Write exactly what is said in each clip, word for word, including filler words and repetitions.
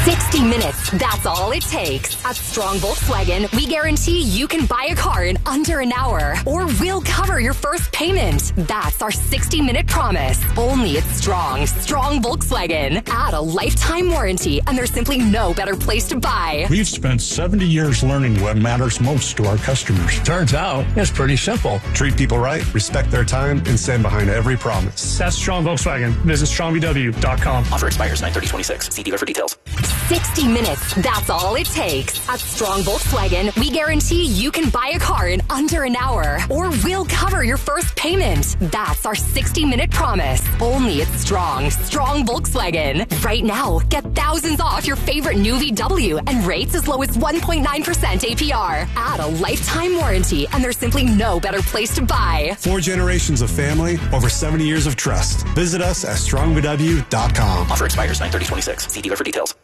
sixty minutes, that's all it takes. At Strong Volkswagen, we guarantee you can buy a car in under an hour, or we'll cover your first payment. That's our sixty minute promise. Only at Strong. Strong Volkswagen. Add a lifetime warranty, and there's simply no better place to buy. We've spent seventy years learning what matters most to our customers. Turns out, it's pretty simple. Treat people right, respect their time, and stand behind every promise. That's Strong Volkswagen. Visit strong v w dot com. Offer expires nine thirty twenty-six. See dealer for details. sixty minutes, that's all it takes. At Strong Volkswagen, we guarantee you can buy a car in under an hour, or we'll cover your first payment. That's our sixty minute promise. Only at Strong. Strong Volkswagen. Right now, get thousands off your favorite new V W and rates as low as one point nine percent A P R. Add a lifetime warranty, and there's simply no better place to buy. Four generations of family, over seventy years of trust. Visit us at strong v w dot com. Offer expires nine thirty twenty-six. See dealer for details.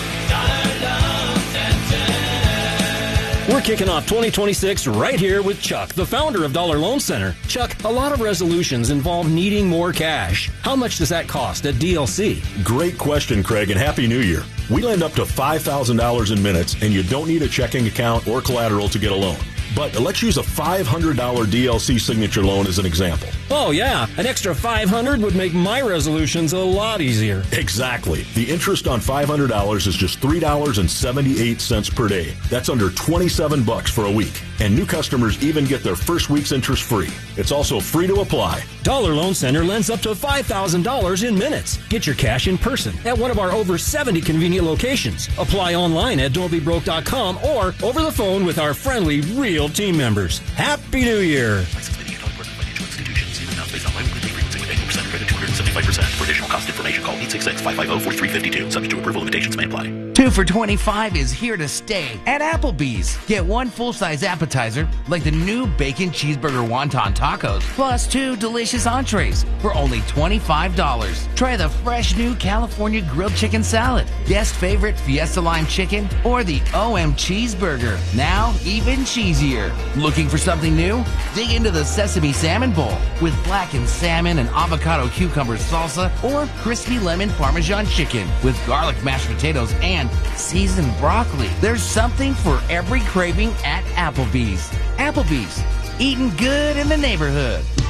We're kicking off twenty twenty-six right here with Chuck, the founder of Dollar Loan Center. Chuck, a lot of resolutions involve needing more cash. How much does that cost at D L C? Great question, Craig, and Happy New Year. We lend up to five thousand dollars in minutes, and you don't need a checking account or collateral to get a loan. But let's use a five hundred dollars D L C signature loan as an example. Oh, yeah. An extra five hundred dollars would make my resolutions a lot easier. Exactly. The interest on five hundred dollars is just three dollars and seventy-eight cents per day. That's under twenty-seven bucks for a week. And new customers even get their first week's interest free. It's also free to apply. Dollar Loan Center lends up to five thousand dollars in minutes. Get your cash in person at one of our over seventy convenient locations. Apply online at don't be broke dot com or over the phone with our friendly, real team members. Happy New Year! seventy-five percent. For additional cost information, call eight six six, five five zero, four three five two. Subject to approval, limitations may apply. Two for twenty-five is here to stay at Applebee's. Get one full-size appetizer, like the new bacon cheeseburger wonton tacos, plus two delicious entrees for only twenty-five dollars. Try the fresh new California grilled chicken salad, guest favorite Fiesta lime chicken, or the O M cheeseburger, now even cheesier. Looking for something new? Dig into the sesame salmon bowl with blackened salmon and avocado cucumber salsa, or crispy lemon parmesan chicken with garlic mashed potatoes and seasoned broccoli. There's something for every craving at Applebee's. Applebee's, eating good in the neighborhood.